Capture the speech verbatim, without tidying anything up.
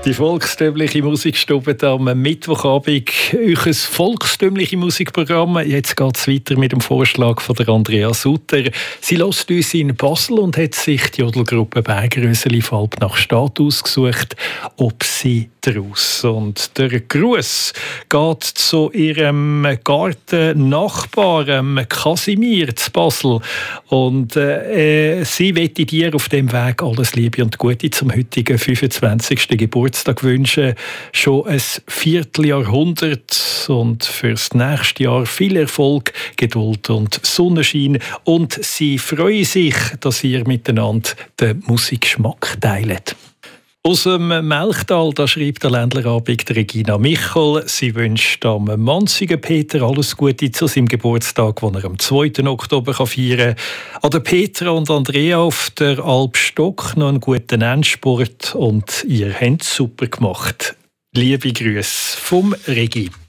Die volkstümliche Musikstube am Mittwochabend. Euer volkstümliche Musikprogramm. Jetzt geht es weiter mit dem Vorschlag von der Andrea Sutter. Sie hört uns in Basel und hat sich die Jodelgruppe Bergröseli-Falb nach Stadt ausgesucht, ob sie daraus. Und der Gruß geht zu ihrem Gartennachbarn Kasimir zu Basel. Und äh, sie wette dir auf dem Weg alles Liebe und Gute zum heutigen fünfundzwanzigsten Geburtstag wünschen. Schon ein Vierteljahrhundert und fürs nächste Jahr viel Erfolg, Geduld und Sonnenschein. Und sie freuen sich, dass ihr miteinander den Musikgeschmack teilt. Aus dem Melchtal, da schreibt der Ländlerabend Regina Michel. Sie wünscht am Manzigen Peter alles Gute zu seinem Geburtstag, den er am zweiten Oktober feiern kann. An der Petra und Andrea auf der Alp Stock noch einen guten Endspurt und ihr habt es super gemacht. Liebe Grüße vom Regi.